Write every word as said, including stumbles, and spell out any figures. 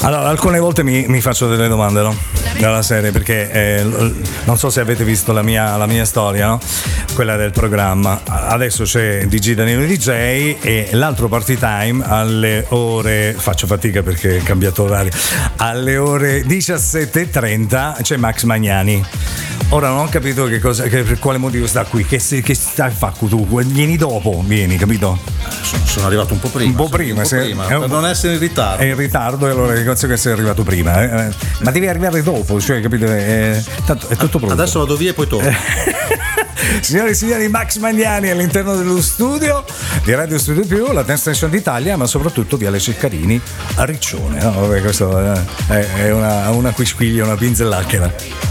Allora, alcune volte mi, mi faccio delle domande, no? Dalla serie, perché eh, non so se avete visto la mia, la mia storia, no? Quella del programma. Adesso c'è D J Danilo D J e l'altro party time alle ore, faccio fatica perché è cambiato orario, alle ore diciassette e trenta c'è Max Magnani. Ora non ho capito che cosa, che, per quale motivo sta qui, che, che stai a fare tu? Vieni dopo, vieni, capito? Sono, sono arrivato un po' prima. Un po' prima, un po' se, prima per un, non essere in ritardo. È in ritardo e allora che cosa che sei arrivato prima? Eh? Ma devi arrivare dopo, cioè, capito? È, tanto, è tutto pronto. Adesso vado via e poi torno. Signore e signori, Max Magnani all'interno dello studio di Radio Studio Più, la Dance Station d'Italia, ma soprattutto Viale Ceccarini a Riccione, no? Vabbè, questo è una, una quisquiglia, una pinzellacchera.